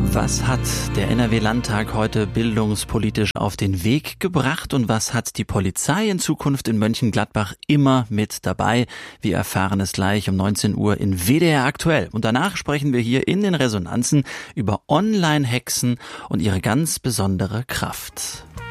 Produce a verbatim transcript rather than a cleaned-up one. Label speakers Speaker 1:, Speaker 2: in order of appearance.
Speaker 1: Was hat der N R W-Landtag heute bildungspolitisch auf den Weg gebracht und was hat die Polizei in Zukunft in Mönchengladbach immer mit dabei? Wir erfahren es gleich um neunzehn Uhr in W D R aktuell. Und danach sprechen wir hier in den Resonanzen über Online-Hexen und ihre ganz besondere Kraft.